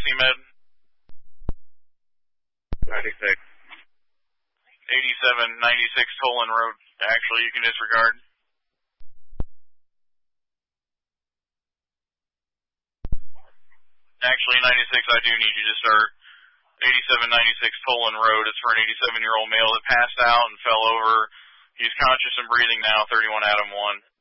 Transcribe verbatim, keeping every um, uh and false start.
C-Med. ninety-six. eighty-seven ninety-six Tolan Road. Actually, you can disregard. Actually, ninety-six, I do need you to start. eighty-seven ninety-six Tolan Road. It's for an eighty-seven-year-old male that passed out and fell over. He's conscious and breathing now, thirty-one Adam one.